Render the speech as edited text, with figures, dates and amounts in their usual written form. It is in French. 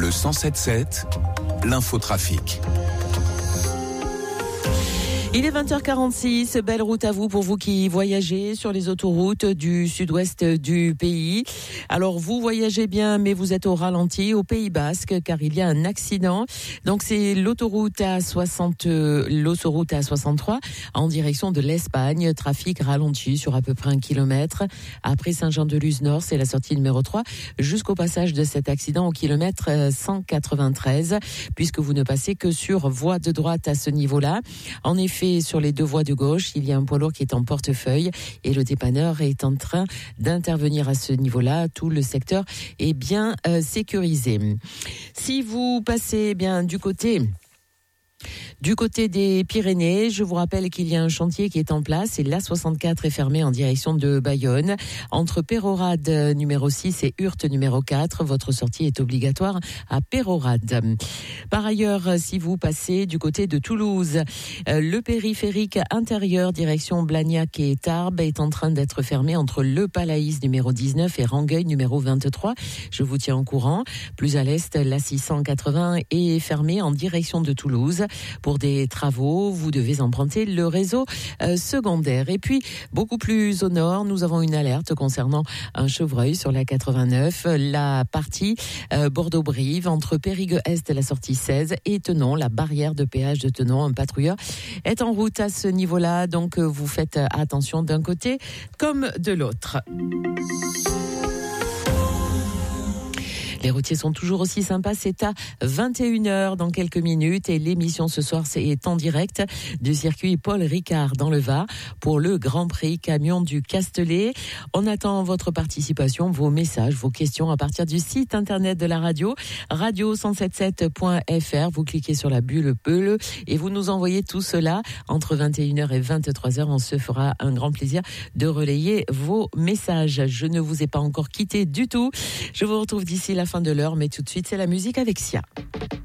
Le 107.7, l'infotrafic. Il est 20h46, belle route à vous pour vous qui voyagez sur les autoroutes du sud-ouest du pays. Alors vous voyagez bien mais vous êtes au ralenti au Pays Basque car il y a un accident. Donc c'est l'autoroute A63 en direction de l'Espagne. Trafic ralenti sur à peu près 1 kilomètre. Après Saint-Jean-de-Luz-Nord, c'est la sortie numéro 3 jusqu'au passage de cet accident au kilomètre 193 puisque vous ne passez que sur voie de droite à ce niveau-là. En effet, sur les deux voies de gauche, il y a un poids lourd qui est en portefeuille et le dépanneur est en train d'intervenir à ce niveau-là. Tout le secteur est bien sécurisé. Si vous passez bien du côté des Pyrénées, je vous rappelle qu'il y a un chantier qui est en place et l'A64 est fermé en direction de Bayonne. Entre Pérorade numéro 6 et Hurte numéro 4, votre sortie est obligatoire à Pérorade. Par ailleurs, si vous passez du côté de Toulouse, le périphérique intérieur direction Blagnac et Tarbes est en train d'être fermé entre le Palaïs numéro 19 et Rangueil numéro 23. Je vous tiens au courant. Plus à l'est, l'A680 est fermée en direction de Toulouse. Pour des travaux, vous devez emprunter le réseau secondaire. Et puis, beaucoup plus au nord, nous avons une alerte concernant un chevreuil sur la 89, la partie Bordeaux-Brive, entre Périgueux-Est, la sortie 16, et Tenon, la barrière de péage de Tenon. Un patrouilleur est en route à ce niveau-là, donc vous faites attention d'un côté comme de l'autre. Les routiers sont toujours aussi sympas, c'est à 21h dans quelques minutes et l'émission ce soir c'est en direct du circuit Paul Ricard dans le Var pour le Grand Prix Camion du Castellet. On attend votre participation, vos messages, vos questions à partir du site internet de la radio, radio177.fr. Vous cliquez sur la bulle bleue et vous nous envoyez tout cela entre 21h et 23h. On se fera un grand plaisir de relayer vos messages. Je ne vous ai pas encore quitté du tout. Je vous retrouve d'ici la fin de l'heure, mais tout de suite, c'est la musique avec Sia.